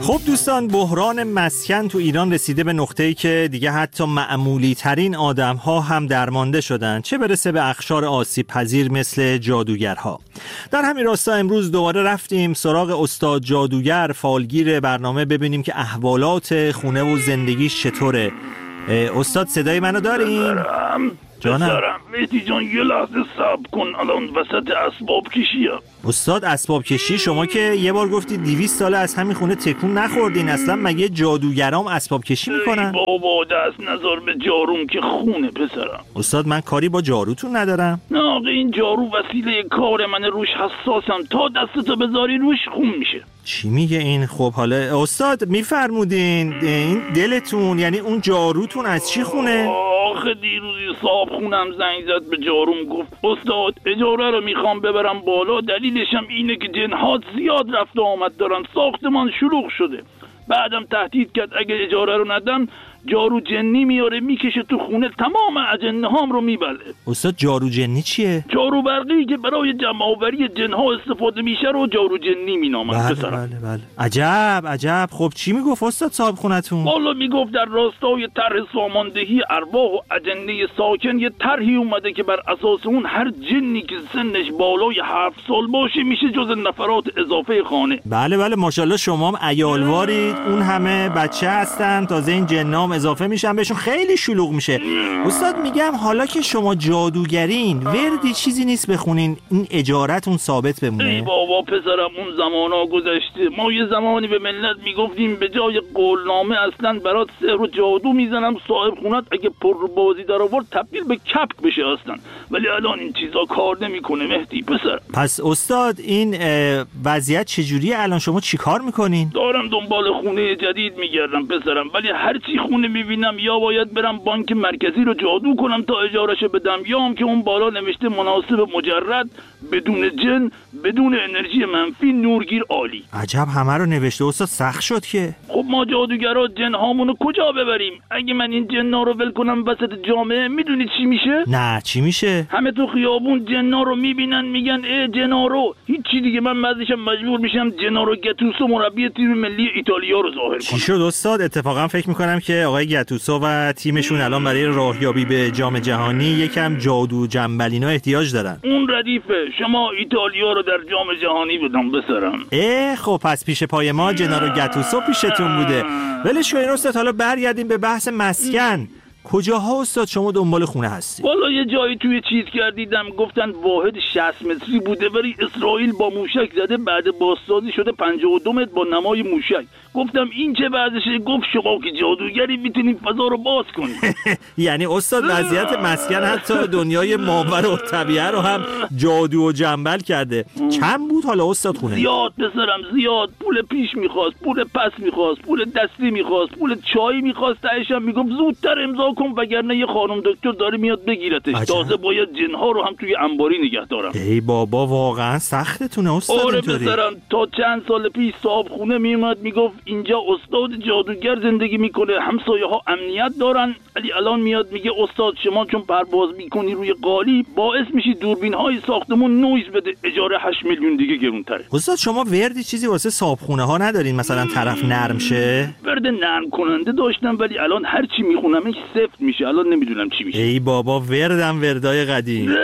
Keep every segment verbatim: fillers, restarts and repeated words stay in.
خب دوستان، بحران مسکن تو ایران رسیده به نقطه‌ای که دیگه حتی معمولی ترین آدم ها هم درمانده شدن، چه برسه به اقشار آسیب پذیر مثل جادوگرها. در همین راستا امروز دوباره رفتیم سراغ استاد جادوگر، فالگیر برنامه، ببینیم که احوالات خونه و زندگیش چطوره. استاد صدای منو دارین؟ جانم بسرم مهدی جان، یه لحظه صبر کن، الان وسط اسباب کشیه. استاد اسباب کشی؟ شما که یه بار گفتی دویست ساله از همین خونه تکون نخوردین، اصلا مگه جادوگرام اسباب کشی میکنن؟ بابا دست نظر به جاروم که خونه پسرم. استاد من کاری با جاروتون ندارم. نه آقا، این جارو وسیله کار من، روش حساسم، تا دستتو بذاری روش خون میشه. چی میگه این؟ خب حالا استاد میفرمودین این دلتون، یعنی اون جاروتون از چی خونه؟ آخه دیروزی صاحب خونم زنگ زد به جاروم، گفت استاد اجاره رو میخوام ببرم بالا، دلیلشم اینه که جنهات زیاد رفت و آمد دارن، ساختمان شلوغ شده. بعدم تهدید کرد اگه اجاره رو ندم جارو جنی میاره میکشه تو خونه، تمام اجنه هام رو میبله. استاد جارو جنی چیه؟ جارو برقی که برای جمع آوری جنها استفاده میشه رو جارو جنی مینامن. بله بله بله. عجب عجب. خب چی میگفت استاد صاحب خونتون؟ والا میگفت در راستای طرح ساماندهی ارواح و اجنه ساکن یه طرحی اومده که بر اساس اون هر جنی که سنش بالای هفت سال باشه میشه جز نفرات اضافه خانه. بله بله ماشاءالله شما هم عیالوارید، اون همه بچه هستن، تازه این جنام اضافه میشن بهشون، خیلی شلوغ میشه. استاد میگم حالا که شما جادوگرین، وردی چیزی نیست بخونین این اجارتون ثابت بمونه؟ ای بابا پسرم، اون زمانا گذشته. ما یه زمانی به ملت میگفتیم به جای قولنامه اصلا برات سحر و جادو میزنم، صاحب خونت اگه پر بازی در آورد تبدیل به کپک بشه اصلا. ولی الان این چیزا کار نمیکنه مهدی پسر. پس استاد این وضعیت چجوریه الان؟ شما چیکار میکنین؟ دارم دنبال خونه جدید میگردم پسرم، ولی هر چی خونه میبینم یا باید برم بانک مرکزی رو جادو کنم تا اجارهشو بدم، یا هم که اون بالا نوشته مناسب مجرد، بدون جن، بدون انرژی منفی، نورگیر عالی. عجب همه رو نوشته استاد، سخت شد که. خب ما جادوگرا جن هامونو کجا ببریم؟ اگه من این جنا رو ول کنم وسط جامعه، میدونی چی میشه؟ نه چی میشه؟ همه تو خیابون جنا رو میبینن میگن ای جنا رو، هیچی دیگه. من بعدشم مجبور میشم جنا رو گتوسو مربی تیم ملی ایتالیا رو ظاهر کنم. چی شد استاد؟ اتفاقا فکر میکنم که آقای گتوسو و تیمشون الان برای راهیابی به جام جهانی یکم جادو جنبلینا احتیاج دارن. اون ردیفه، شما ایتالیا رو در جام جهانی بدم بسرم. اه خب پس پیش پای ما جنارو گتوسو پیشتون بوده. ولش کن استاد، حالا برگردیم به بحث مسکن. کجاها استاد شما دنبال خونه هستی؟ والا یه جایی توی چیز کردیدم گفتن واحد شصت متری بوده، ولی اسرائیل با موشک زده، بعد بازسازی شده پنجاه و دو متر با نمای موشک. گفتم این چه بعدشه؟ گفت شما که جادوگری میتونید فضا رو باز کنید. یعنی استاد وضعیت مسکن حتی دنیای ماورا و طبیعه رو هم جادو و جنبل کرده. چند بود حالا استاد خونه؟ زیاد پسرم زیاد. پول پیش میخواست، پول پس میخواست، پول دستی میخواست، پول چای میخواست، تهشم میگفت زودتر امضا کن وگرنه یه خانم دکتر داره میاد بگیرتش. تازه باید جنها رو هم توی انباری نگه دارم. ای بابا واقعا سختتونه استاد. آره اینطوری؟ پسرم تا چند سال پیش صاحب خونه میومد میگفت اینجا استاد جادوگر زندگی میکنه، همسایه ها امنیت دارن، ولی الان میاد میگه استاد شما چون پرواز میکنی روی قالی باعث میشی دوربین های ساختمون نویز بده، اجاره هشت میلیون دیگه گرونتره. استاد شما وردی چیزی واسه صاحب خونه ها ندارین مثلا طرف نرم شه؟ ورد نرم کننده داشتم ولی الان هر چی میخونمش سفت میشه، الان نمیدونم چی میشه. ای بابا وردم وردای قدیم.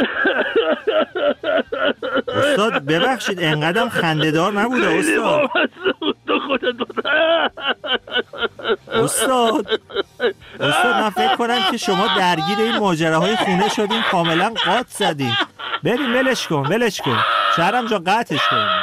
استاد ببخشید انقدرم خنده‌دار نبوده استاد. استاد استاد من فکر کنم که شما درگیر این ماجراهای خونه شدین، کاملا قاط زدین. بریم ولش کن ولش کن شهرام جا قطعش کن.